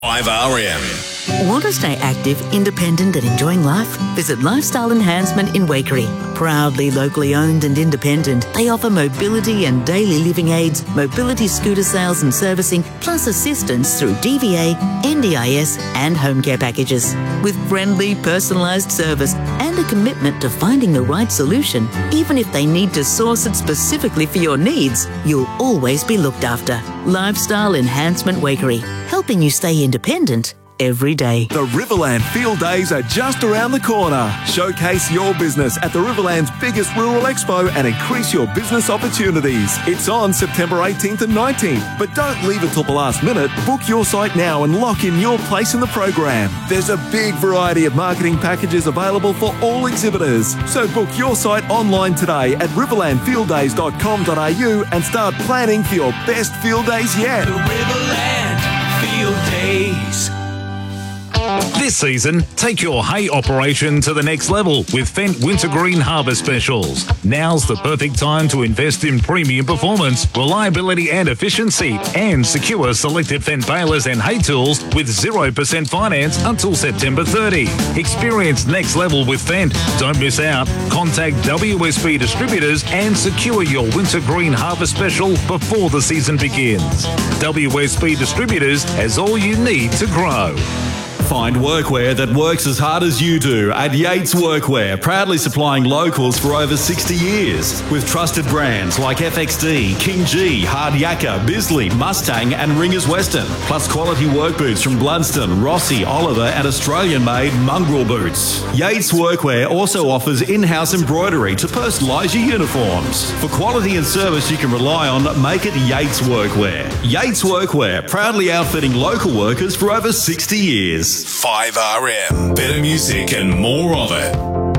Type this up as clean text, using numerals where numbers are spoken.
5RM. Want to stay active, independent and enjoying life? Visit Lifestyle Enhancement in Waikerie. Proudly locally owned and independent, they offer mobility and daily living aids, mobility scooter sales and servicing, plus assistance through DVA, NDIS and home care packages. With friendly, personalised service and a commitment to finding the right solution, even if they need to source it specifically for your needs, you'll always be looked after. Lifestyle Enhancement Waikerie, helping you stay independent every day. The Riverland Field Days are just around the corner. Showcase your business at the Riverland's biggest rural expo and increase your business opportunities. It's on September 18th and 19th, but don't leave it till the last minute. Book your site now and lock in your place in the program. There's a big variety of marketing packages available for all exhibitors. So book your site online today at riverlandfielddays.com.au and start planning for your best field days yet. The Riverland Field Days. This season, take your hay operation to the next level with Fendt Wintergreen Harvest Specials. Now's the perfect time to invest in premium performance, reliability and efficiency, and secure selected Fendt balers and hay tools with 0% finance until September 30. Experience next level with Fendt. Don't miss out. Contact WSB Distributors and secure your Wintergreen Harvest Special before the season begins. WSB Distributors has all you need to grow. Find workwear that works as hard as you do at Yates Workwear, proudly supplying locals for over 60 years. With trusted brands like FXD, King G, Hard Yakka, Bisley, Mustang and Ringers Western. Plus quality work boots from Bludston, Rossi, Oliver and Australian-made Mongrel boots. Yates Workwear also offers in-house embroidery to personalise your uniforms. For quality and service you can rely on, make it Yates Workwear. Yates Workwear, proudly outfitting local workers for over 60 years. 5RM. Better music and more of it.